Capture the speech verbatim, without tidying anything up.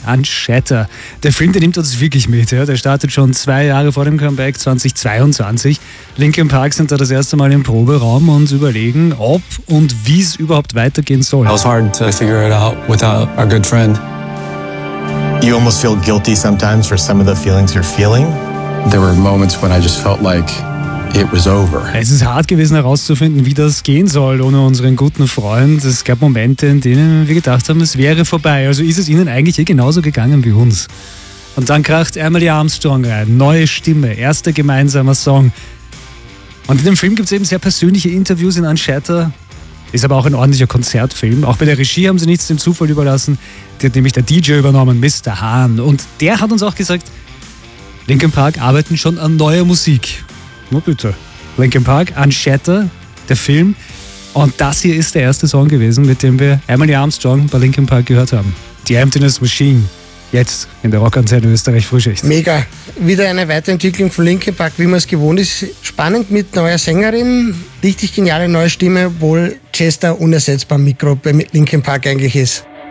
Unshatter. Der Film, der nimmt uns wirklich mit. Ja? Der startet schon zwei Jahre vor dem Comeback zweitausendzweiundzwanzig. Linkin Park sind da das erste Mal im Proberaum und überlegen, ob und wie es überhaupt weitergehen soll. It was hard to figure it out without our good friend. You almost feel guilty sometimes for some of the feelings you're feeling. There were moments when I just felt like it was over. Es ist hart gewesen herauszufinden, wie das gehen soll ohne unseren guten Freund. Es gab Momente, in denen wir gedacht haben, es wäre vorbei. Also ist es ihnen eigentlich eh genauso gegangen wie uns. Und dann kracht Emily Armstrong rein. Neue Stimme, erster gemeinsamer Song. Und in dem Film gibt es eben sehr persönliche Interviews in Unshatter. Ist aber auch ein ordentlicher Konzertfilm. Auch bei der Regie haben sie nichts dem Zufall überlassen. Die hat nämlich der D J übernommen, Mister Hahn. Und der hat uns auch gesagt, Linkin Park arbeiten schon an neuer Musik. Na bitte. Linkin Park, Unshatter, der Film. Und das hier ist der erste Song gewesen, mit dem wir Emily Armstrong bei Linkin Park gehört haben. Die Emptiness Machine. Jetzt in der Rockantenne Österreich Frühschicht. Mega. Wieder eine Weiterentwicklung von Linkin Park, wie man es gewohnt ist. Spannend mit neuer Sängerin. Richtig geniale neue Stimme, obwohl Chester unersetzbar Mikro bei Linkin Park eigentlich ist.